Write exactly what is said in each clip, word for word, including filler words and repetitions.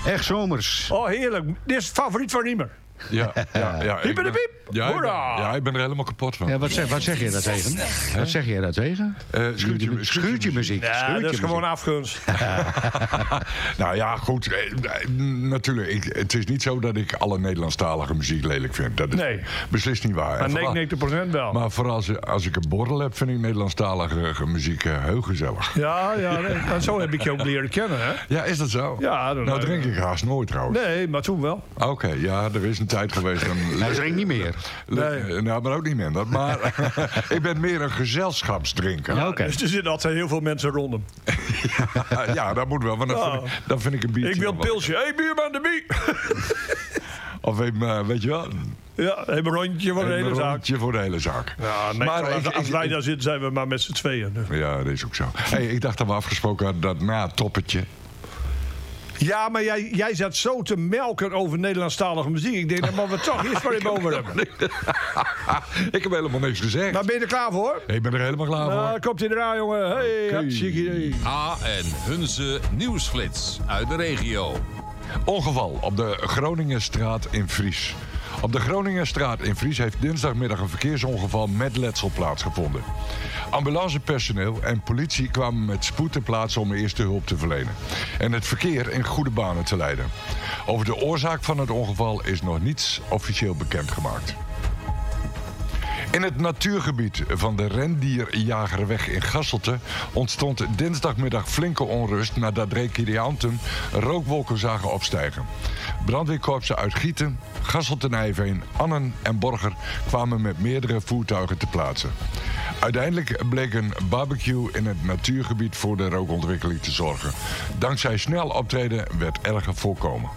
Echt zomers. Oh, heerlijk. Dit is het favoriet van Riemer. Ja, ja, ja. Piep in de piep. Ja, ik ben, Hoera. ja, ik ben er helemaal kapot van. Ja, wat, zeg, wat zeg je daar tegen? Wat zeg je daar tegen? Uh, schuurtje, schuurtje muziek. Ja, schuurtje dat is muziek. gewoon afgunst. Nou ja, goed. Eh, natuurlijk, ik, het is niet zo dat ik alle Nederlandstalige muziek lelijk vind. Dat is Nee. beslist niet waar. Maar En vooral- negenennegentig procent wel. Maar vooral als, als ik een borrel heb, vind ik Nederlandstalige muziek uh, heel gezellig. Ja, ja, nee. En zo heb ik je ook leren kennen, hè? Ja, is dat zo? Ja, dan- nou drink ik haast nooit trouwens. Nee, maar toen wel. Oké, ja, er is een tijd geweest. Dan Hij drinkt niet meer. Le- Nou, maar ook niet minder. Maar ik ben meer een gezelschapsdrinker. Ja, oké. Dus er zitten altijd heel veel mensen rond hem. Ja, dat moet wel, want dan, Ja. vind, ik, dan vind ik een biertje Ik wil een wel wat. pilsje. Hé, hey, bierman, de bier. Of even, uh, weet je wel, Ja, even een rondje voor de een hele zaak. rondje voor de hele zaak. Ja, nee, Maar als, ik- als ik- wij ik- daar zitten, zijn we maar met z'n tweeën. Dus. Ja, dat is ook zo. Hey, ik dacht dat we afgesproken hadden dat na het toppetje... Ja, maar jij, jij zat zo te melken over Nederlandstalige muziek. Ik denk, dat moeten we toch eerst maar even over hebben. Ik heb helemaal niks gezegd. Maar ben je er klaar voor? Ik ben er helemaal klaar voor. Nou, komt hij eraan, jongen. Hey, hartstikke idee. A en Hunze nieuwsflits uit de regio. Ongeval op de Groningenstraat in Vries. Op de Groningenstraat in Vries heeft dinsdagmiddag een verkeersongeval met letsel plaatsgevonden. Ambulancepersoneel en politie kwamen met spoed ter plaatse om eerste hulp te verlenen. En het verkeer in goede banen te leiden. Over de oorzaak van het ongeval is nog niets officieel bekendgemaakt. In het natuurgebied van de Rendierjagerweg in Gasselte ontstond dinsdagmiddag flinke onrust nadat recreanten rookwolken zagen opstijgen. Brandweerkorpsen uit Gieten, Gasselte-Nijveen, Annen en Borger kwamen met meerdere voertuigen te plaatsen. Uiteindelijk bleek een barbecue in het natuurgebied voor de rookontwikkeling te zorgen. Dankzij snel optreden werd erger voorkomen.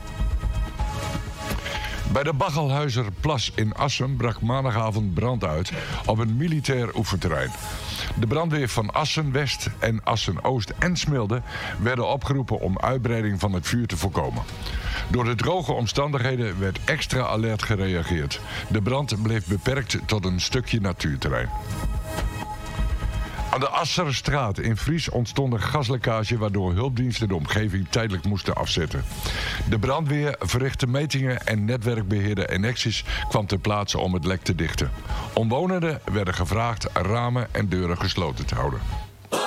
Bij de Baggelhuizerplas in Assen brak maandagavond brand uit op een militair oefenterrein. De brandweer van Assen-West en Assen-Oost en Smilde werden opgeroepen om uitbreiding van het vuur te voorkomen. Door de droge omstandigheden werd extra alert gereageerd. De brand bleef beperkt tot een stukje natuurterrein. Aan de Asserstraat in Vries ontstond een gaslekkage waardoor hulpdiensten de omgeving tijdelijk moesten afzetten. De brandweer verrichtte metingen en netwerkbeheerder Enexis kwam ter plaatse om het lek te dichten. Omwonenden werden gevraagd ramen en deuren gesloten te houden.